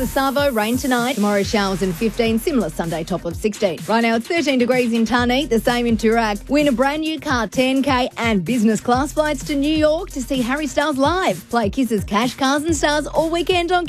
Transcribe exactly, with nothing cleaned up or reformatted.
the Savo, rain tonight. Tomorrow showers and fifteen, similar Sunday top of sixteen. Right now it's thirteen degrees in Tarneit, the same in Toorak. Win a brand new car, ten K and business class flights to New York to see Harry Styles live. Play Kiss's Cash, Cars and Stars all weekend on